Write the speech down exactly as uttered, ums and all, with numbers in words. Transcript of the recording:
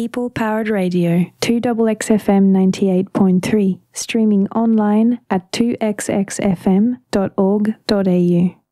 People Powered Radio, two X X F M ninety-eight point three, streaming online at two x x f m dot org dot a u.